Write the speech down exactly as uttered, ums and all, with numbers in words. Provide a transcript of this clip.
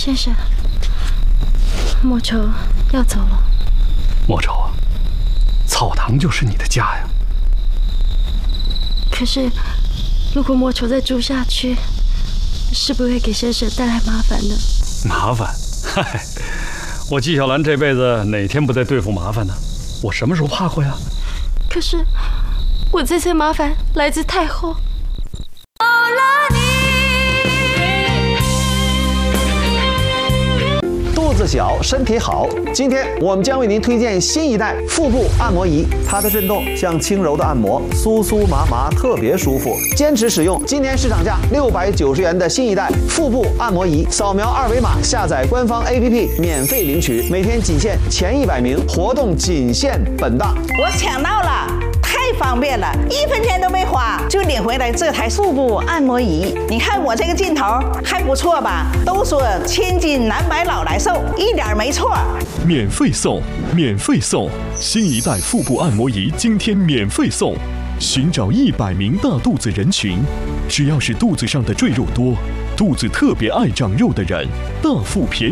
先生，莫愁要走了。 莫愁啊，草堂就是你的家呀。 可是，如果莫愁再住下去，是不是会给先生带来麻烦呢？ 麻烦？嗨，我纪晓岚这辈子哪天不在对付麻烦呢？我什么时候怕过呀？ 可是，我这次麻烦来自太后。 肚子小，身体好。今天我们将为您推荐新一代腹部按摩仪，它的震动像轻柔的按摩，酥酥麻麻，特别舒服。坚持使用，今年市场价六百九十元的新一代腹部按摩仪，扫描二维码下载官方 A P P 免费领取，每天仅限前一百名，活动仅限本档。 我抢到了！太方便了，一分钱都没花就领回来这台腹部按摩仪。你看我这个劲头还不错吧？都说千金难买老来瘦，一点没错。 免费送，免费送！新一代腹部按摩仪今天免费送。寻找一百名大肚子人群，只要是肚子上的赘肉多、肚子特别爱长肉的人，大腹便宜。